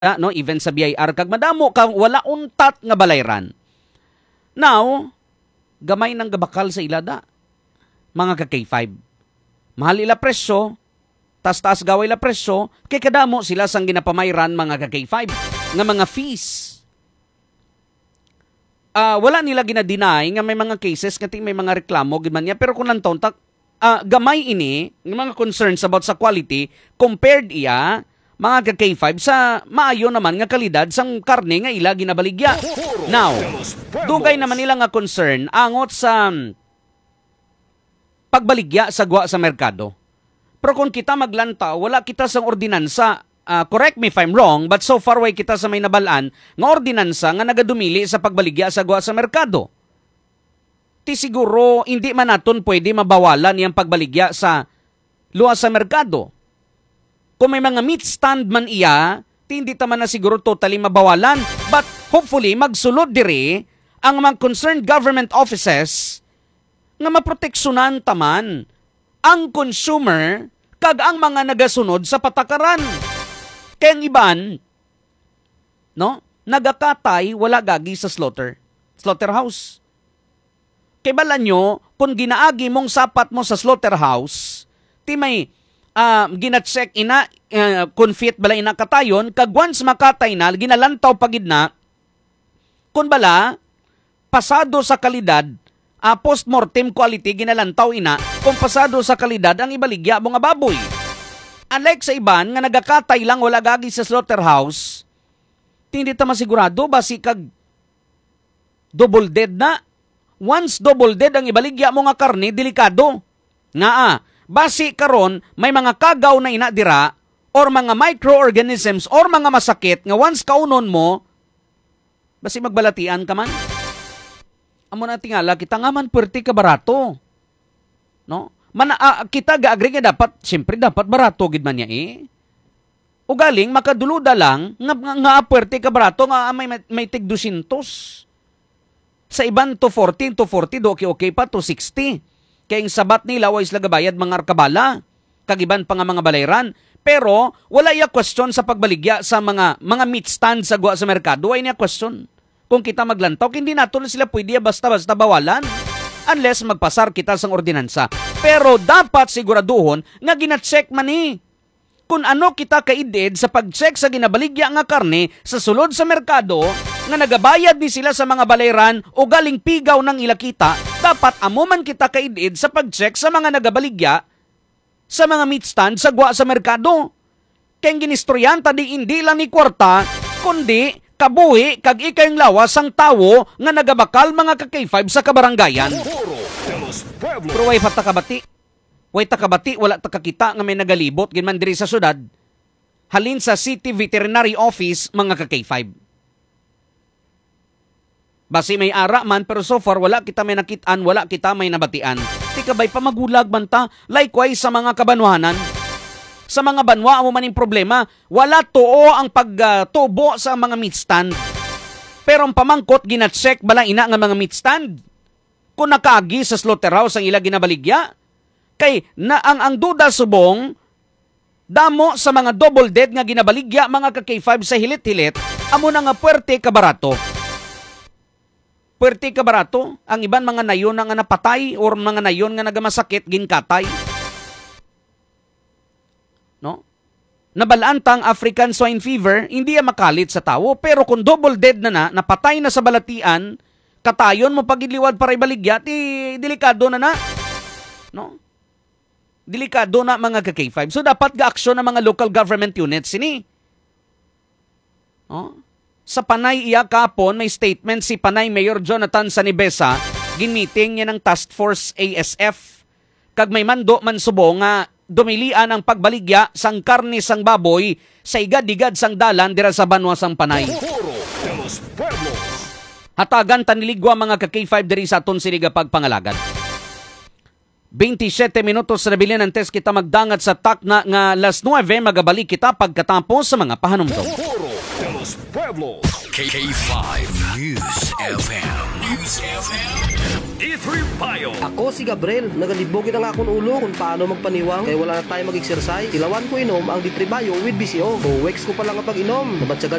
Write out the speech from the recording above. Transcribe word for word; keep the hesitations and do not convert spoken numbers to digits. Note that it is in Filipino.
ah, no, even sa B I R kag madamo ka wala untat nga balayran. Now, gamay nang gabakal sa ilada. Mga ka K five. Mahal ila presyo, tas-taas gaway ila presyo, kay kadamo sila sang ginapamayran mga ka K five nga mga fees. Uh, wala nila ginadeny nga may mga cases nga may mga reklamo giman niya, pero kung lantaon tak uh, gamay ini ng mga concerns about sa quality compared iya mga ka K five sa maayo naman nga kalidad sang karne nga ila ginabaligya. Now, dugay naman nila nga concern angot sa pagbaligya sa gwa sa merkado. Pero kung kita maglantaw, wala kita sang ordinansa. Uh, correct me if I'm wrong, but so far way kita sa may nabalaan nga ordinansa nga nagadumili sa pagbaligya sa gwa sa merkado. Ti siguro hindi man naton pwede mabawalan yang pagbaligya sa luwa sa merkado. Kung may mga meat stand man iya, ti hindi ta man na siguro totally mabawalan, but hopefully magsulod diri ang mga concerned government offices nga maproteksyonan taman ang consumer kag ang mga nagasunod sa patakaran. Kaya ang iban, no, nagakatay, wala gagi sa slaughter, slaughterhouse. Kaya bala nyo, kung ginaagi mong sapat mo sa slaughterhouse, ti may uh, ginatsek ina, uh, confit bala ina katayon, kag once makatay na, ginalantaw pagid na, kung bala, pasado sa kalidad, uh, post-mortem quality, ginalantaw ina, kung pasado sa kalidad, ang ibaligya mo nga baboy. Unlike sa iban, nga nagakatay lang wala gagi sa slaughterhouse, hindi ta masigurado, basi kag double dead na. Once double dead ang ibaligya mo nga karne, delikado. Nga ah, basi karon may mga kagaw na inadira, or mga microorganisms, or mga masakit, nga once kaunon mo, basi magbalatian ka man. Amo na tingala, kita nga man puwerte ka barato. No? Man, uh, kita ga-agree nga dapat, siyempre dapat barato gid man niya eh. O galing, makaduluda lang, nga, nga, nga apwerte ka barato, nga may, may tig two hundred. Sa iban to forty, to forty, do okay-okay pa, to sixty. Kaya yung sabat nila, wais lagabayad mga arkabala, kagiban pa nga mga balayran. Pero, wala iya question sa pagbaligya sa mga mga meat stand sa gwa sa merkado, ay niya question. Kung kita maglantaw, hindi nato na sila pwede basta-basta bawalan. Unless magpasar kita sang ordinansa. Pero dapat siguraduhon nga gina-check man ni. Kung ano kita kaidid sa pag-check sa ginabaligya nga karne sa sulod sa merkado, nga nagabayad ni sila sa mga balayran o galing pigaw ng ilakita, dapat amo man kita kaidid sa pag-check sa mga nagabaligya sa mga meat stand sa gwa sa merkado. Kaya ginistoryan tadi hindi lang ni kwarta, kundi kabuhi kag ikayong lawas ang tawo nga nagabakal mga ka K five sa kabaranggayan. Pero way pa takabati. Way takabati, wala takakita nga may nagalibot ginman diri sa syudad. Halin sa City Veterinary Office mga ka K five. Basi may ara man, pero so far wala kita may nakitaan, wala kita may nabatian. Di ka ba'y pamagulag man ta? Likewise sa mga kabanwanan. Sa mga banwa mo maning problema, wala tuo ang pagtubo uh, sa mga meat stand. Pero ang pamangkot, gina-check bala ina nga mga meat stand. Kung nakaagi sa slaughterhouse ang ila ginabaligya, kay na ang, ang duda subong, damo sa mga double dead nga ginabaligya mga ka K five sa hilit-hilit, amo na nga puwerte kabarato. Puwerte kabarato, ang iban mga nayon nga napatay or mga nayon nga nagamasakit, ginkatay. No? Nabalantang African swine fever, hindi ya makalit sa tao, pero kung double dead na na, napatay na sa balatian, katayon mo pagiliwad para ibaligya, ti delikado na na. No? Delikado na mga ka K five. So dapat ga-aksyon ng mga local government units ini. No? Sa Panay iya kapon, may statement si Panay Mayor Jonathan Sanibesa, gin-meeting niya ng Task Force A S F. Kag may mando man subo nga dumilian ang pagbaligya sang karne sang baboy sa igad-igad sang dalan dira sa banwa sang Panay. Hatagan taniligwa mga ka K five diri sa aton siniga pagpangalagad. twenty-seven minutos na bilin ang test kita magdangat sa takna nga alas nueve magabalik kita pagkatapos sa mga pahanumdom. Foro de los Pueblos. K five News F M. News F M. E three Bio. Ako si Gabriel, nagalibogin ang akong ulo kung paano magpaniwang kaya wala na tayo mag-exercise. Ilawan ko inom ang D three Bio with B C O. O Wex ko pa lang kapag inom. Nabatsagan